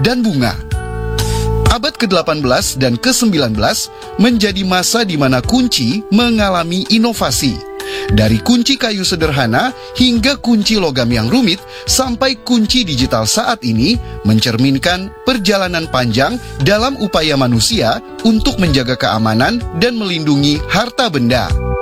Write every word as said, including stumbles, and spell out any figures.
dan bunga. Abad ke-delapan belas dan ke-sembilan belas menjadi masa di mana kunci mengalami inovasi. Dari kunci kayu sederhana hingga kunci logam yang rumit sampai kunci digital saat ini mencerminkan perjalanan panjang dalam upaya manusia untuk menjaga keamanan dan melindungi harta benda.